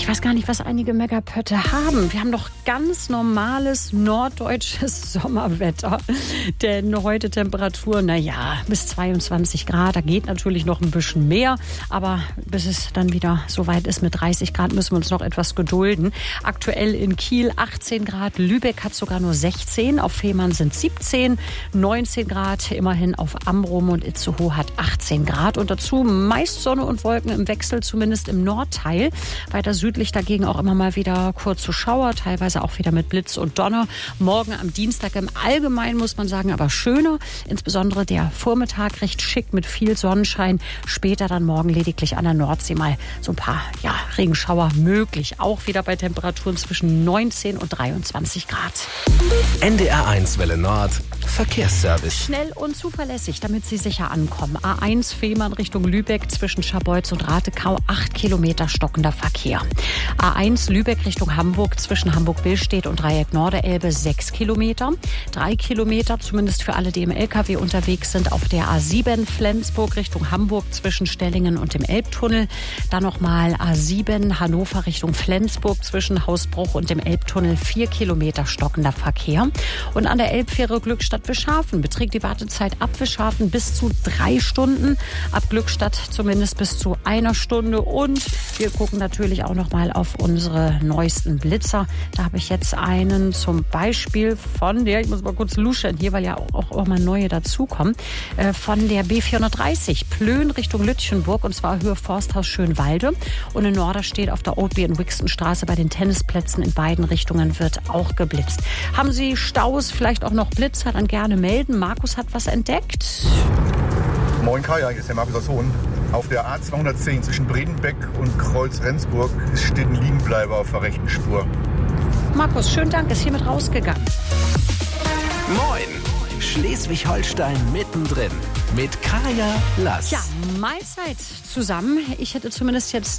Ich weiß gar nicht, was einige Megapötte haben. Wir haben doch ganz normales norddeutsches Sommerwetter. Denn heute Temperaturen, bis 22 Grad. Da geht natürlich noch ein bisschen mehr. Aber bis es dann wieder so weit ist mit 30 Grad, müssen wir uns noch etwas gedulden. Aktuell in Kiel 18 Grad. Lübeck hat sogar nur 16. Auf Fehmarn sind 17. 19 Grad immerhin auf Amrum und Itzehoe hat 18 Grad. Und dazu meist Sonne und Wolken im Wechsel, zumindest im Nordteil. Weiter südlich dagegen auch immer mal wieder kurze Schauer, teilweise auch wieder mit Blitz und Donner. Morgen am Dienstag im Allgemeinen, muss man sagen, aber schöner. Insbesondere der Vormittag recht schick mit viel Sonnenschein. Später dann morgen lediglich an der Nordsee mal so ein paar Regenschauer möglich. Auch wieder bei Temperaturen zwischen 19 und 23 Grad. NDR1 Welle Nord. Verkehrsservice. Schnell und zuverlässig, damit Sie sicher ankommen. A1 Fehmarn Richtung Lübeck zwischen Scharbeutz und Ratekau 8 Kilometer stockender Verkehr. A1 Lübeck Richtung Hamburg zwischen Hamburg-Billstedt und Dreieck Norderelbe 6 Kilometer. 3 Kilometer, zumindest für alle, die im LKW unterwegs sind, auf der A7 Flensburg Richtung Hamburg zwischen Stellingen und dem Elbtunnel. Dann nochmal A7 Hannover Richtung Flensburg zwischen Hausbruch und dem Elbtunnel 4 Kilometer stockender Verkehr. Und an der Elbfähre Glückstadt-Wischhafen beträgt die Wartezeit ab Wischhafen bis zu 3 Stunden. Ab Glückstadt zumindest bis zu 1 Stunde. Und wir gucken natürlich auch noch mal auf unsere neuesten Blitzer. Da habe ich jetzt einen zum Beispiel von der, ich muss mal kurz luschern hier, weil ja auch mal neue dazukommen, von der B430 Plön Richtung Lütchenburg, und zwar Höhe Forsthaus Schönwalde. Und in Norderstedt auf der Oldby- und Wixtonstraße bei den Tennisplätzen in beiden Richtungen wird auch geblitzt. Haben Sie Staus, vielleicht auch noch Blitzer, dann gerne melden. Markus hat was entdeckt. Moin Kaya, hier ist der Markus aus Hohn. Auf der A210 zwischen Bredenbeck und Kreuz-Rendsburg steht ein Liegenbleiber auf der rechten Spur. Markus, schönen Dank, ist hiermit rausgegangen. Moin! Schleswig-Holstein mittendrin mit Kaya Lass. Ja, Mahlzeit zusammen. Ich hätte zumindest jetzt